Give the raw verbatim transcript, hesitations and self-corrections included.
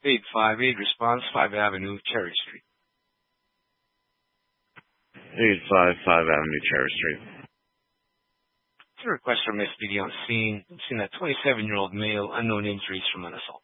eight five eight response, five Avenue, Cherry Street. eight five five Avenue, Cherry Street. It's a request from S P D on scene. Seen a twenty-seven-year-old male, unknown injuries from an assault.